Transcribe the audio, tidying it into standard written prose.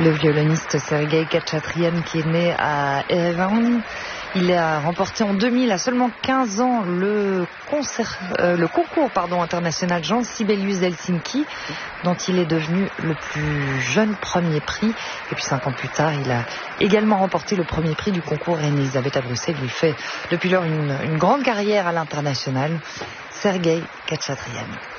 Le violoniste Sergueï Khatchatryan qui est né à Erevan. Il a remporté en 2000, à seulement 15 ans, le concours international Jean Sibelius d'Helsinki, dont il est devenu le plus jeune premier prix. Et puis 5 ans plus tard, il a également remporté le premier prix du concours Reine-Elisabeth à Bruxelles. Il fait depuis lors une grande carrière à l'international. Sergueï Khatchatryan.